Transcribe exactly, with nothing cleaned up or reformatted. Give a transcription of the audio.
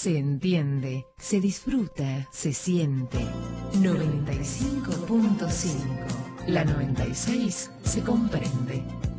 se entiende, se disfruta, se siente. noventa y cinco punto cinco. La noventa y seis se comprende.